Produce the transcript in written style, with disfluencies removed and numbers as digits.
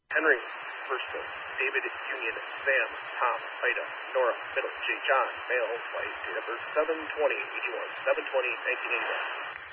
Henry, first base. David, Union. Sam, Tom, Ida, Nora, middle. J. John, male, white, date of birth 7/20/81, 7/20/1981.